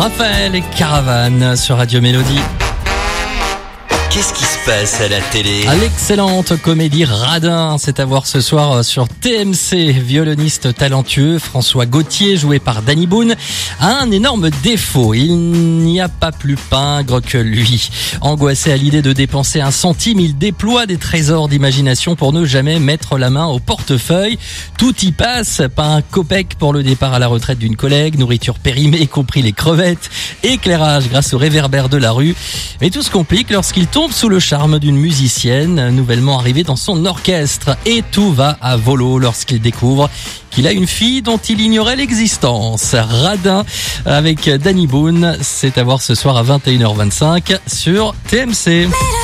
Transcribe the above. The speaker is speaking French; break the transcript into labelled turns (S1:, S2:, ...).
S1: Raphaël et Caravane sur Radio Mélodie.
S2: Qu'est-ce qui se passe à la télé ?
S1: L'excellente comédie Radin, c'est à voir ce soir sur TMC. Violoniste talentueux, François Gauthier, joué par Danny Boone, a un énorme défaut. Il n'y a pas plus pingre que lui. Angoissé à l'idée de dépenser un centime, il déploie des trésors d'imagination pour ne jamais mettre la main au portefeuille. Tout y passe, pas un copec pour le départ à la retraite d'une collègue, nourriture périmée, y compris les crevettes, éclairage grâce au réverbère de la rue. Mais tout se complique lorsqu'il tombe sous le charme d'une musicienne nouvellement arrivée dans son orchestre. Et tout va à volo lorsqu'il découvre qu'il a une fille dont il ignorait l'existence. Radin avec Danny Boone, c'est à voir ce soir à 21h25 sur TMC.